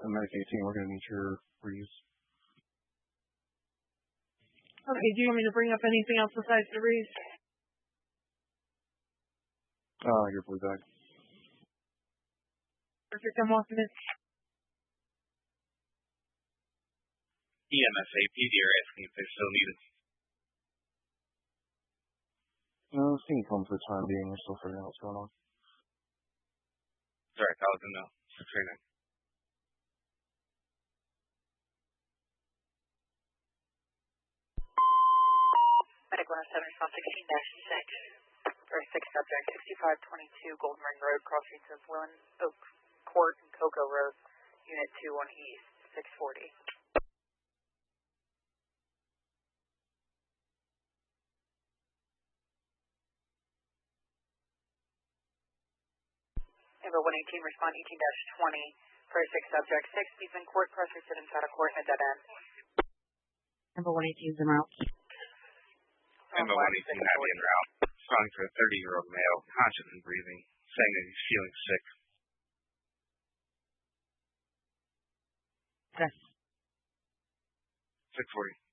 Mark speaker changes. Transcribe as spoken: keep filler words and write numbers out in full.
Speaker 1: a Medic eighteen, we're going to need your reuse.
Speaker 2: Okay, do you want me to bring up anything else besides the reuse?
Speaker 1: Uh, your blue bag.
Speaker 2: Perfect, I'm walking in.
Speaker 3: E M S A P D are asking if they're still needed.
Speaker 1: No, seeing come for the time being. We're still figuring out what's going on.
Speaker 3: Sorry, I was in the training.
Speaker 4: Medic one oh seven, response sixteen dash six. For six subject, sixty-five twenty-two Golden Ring Road, cross streets of Lynn Oak Court and Cocoa Road, Unit two one East, six forty. Amber one eighteen, respond eighteen dash twenty. For six subject, six Beekman Court, cross streets of inside a court and a dead end.
Speaker 2: Amber one eighteen is en route.
Speaker 3: Amber one eighteen, Natalie en route. Responding for a thirty-year-old male, conscious and breathing, saying that he's feeling sick.
Speaker 2: Okay.
Speaker 3: six forty.